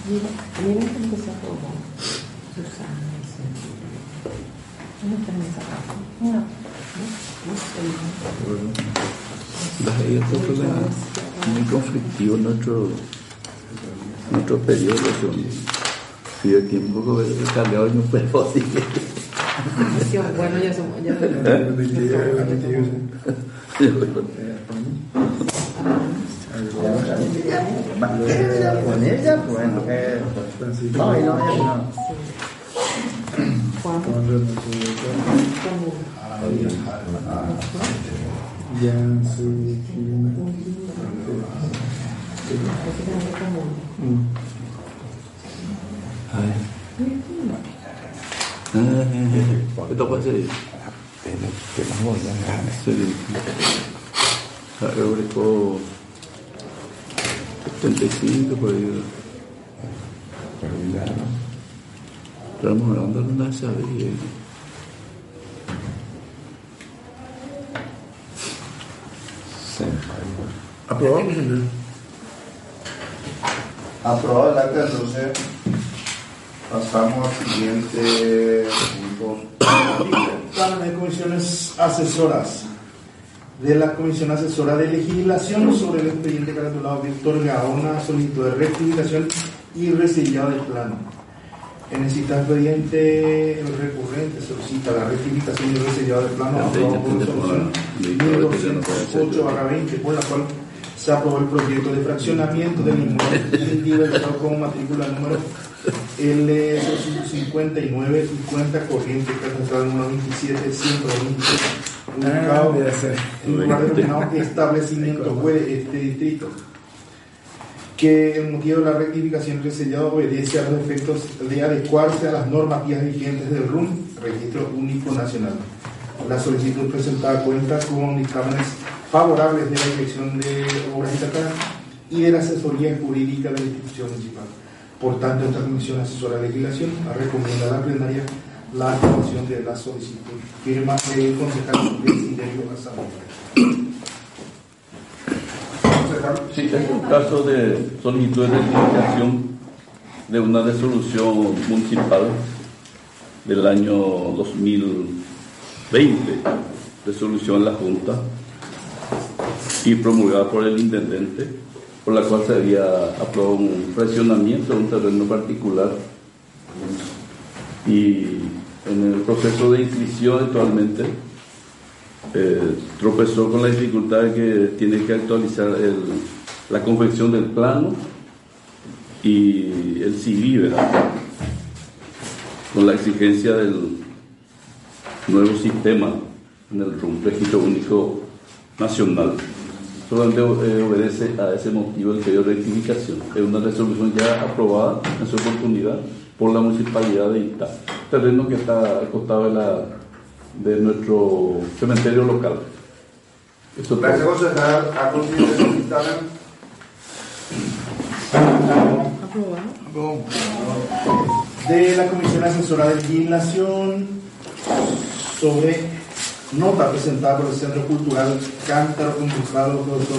Mira cómo se aprobó. Susana, ¿dónde está en esa parte? No sé. Ahí es otro lado, muy conflictivo nuestro periodo. Si de tiempo cargado y no fue posible. Bueno, ya somos. Con ella, bueno, no. Esto puede ser. Agregó 75 por ahí. Estamos hablando de una sabiduría. ¿Aprobado? Aprobado el acta, entonces pasamos al siguiente punto. Plan de comisiones asesoras. De la Comisión Asesora de Legislación sobre el expediente caratulado Víctor Gaona, solicitud de rectificación y resellado del plano. En el citado expediente, el recurrente solicita la rectificación y resellado del plano aprobado por resolución 1208/20, por la cual se aprobó el proyecto de fraccionamiento del inmueble individualizado con matrícula número L259 y cuenta corriente catastral número 27120, ubicado en un lugar denominado establecimiento web de este distrito. Que el motivo de la rectificación resellado obedece a los efectos de adecuarse a las normativas vigentes del RUN, Registro Único Nacional. La solicitud presentada cuenta con dictámenes favorables de la Dirección de Obras Estatales y de la Asesoría Jurídica de la institución municipal. Por tanto, esta Comisión Asesora de Legislación recomienda a la plenaria la aprobación de la solicitud. Firma el concejal Desiderio Azamora. Sí, es un caso de solicitud de rectificación de una resolución municipal del año 2020, resolución de la Junta y promulgada por el intendente, por la cual se había aprobado un fraccionamiento de un terreno particular, y en el proceso de inscripción actualmente tropezó con la dificultad de que tiene que actualizar la confección del plano y el CV, ¿verdad? Con la exigencia del nuevo sistema en el RUN, Registro Único Nacional. Solamente obedece a ese motivo el pedido de rectificación. Es una resolución ya aprobada en su oportunidad por la Municipalidad de Itá, terreno que está al costado de nuestro cementerio local. Eso. Gracias, concejal. A continuación, el dictamen. Aprobado. De la Comisión Asesora de Legislación sobre nota presentada por el Centro Cultural Cántaro, concursado, profesor